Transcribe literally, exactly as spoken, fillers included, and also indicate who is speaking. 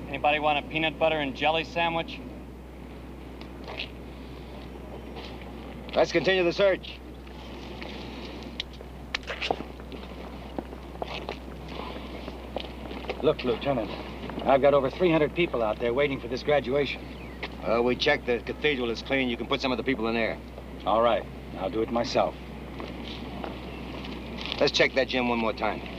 Speaker 1: Anybody want a peanut butter and jelly sandwich?
Speaker 2: Let's continue the search.
Speaker 3: Look, Lieutenant, I've got over three hundred people out there waiting for this graduation.
Speaker 2: Well, we checked the cathedral is clean. You can put some of the people in there.
Speaker 3: All right, I'll do it myself.
Speaker 2: Let's check that gym one more time.